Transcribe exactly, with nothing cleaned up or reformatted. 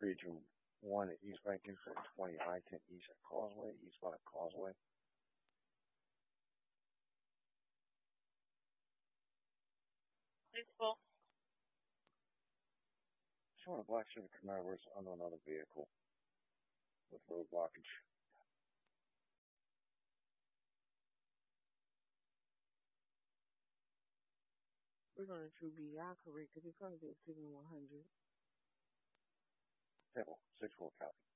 Region one at East Rankin for twenty I ten East at Causeway, eastbound at Causeway. Municipal. Showing a black Chevy Camaro versus under another vehicle with road blockage. We're going to be y'all correct because it's going to be a one hundred. Table, six four copy.